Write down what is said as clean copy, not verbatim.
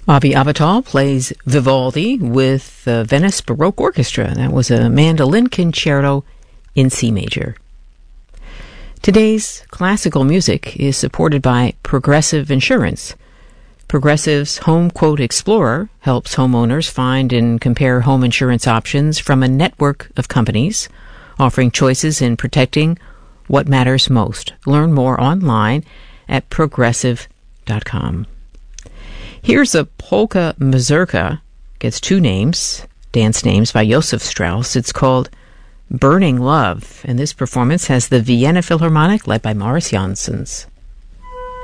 Avi Avital plays Vivaldi with the Venice Baroque Orchestra. That was a mandolin concerto in C major. Today's classical music is supported by Progressive Insurance. Progressive's Home Quote Explorer helps homeowners find and compare home insurance options from a network of companies, offering choices in protecting what matters most. Learn more online at progressive.com. Here's a polka mazurka, gets two names, dance names by Josef Strauss. It's called Burning Love, and this performance has the Vienna Philharmonic led by Morris Janssens.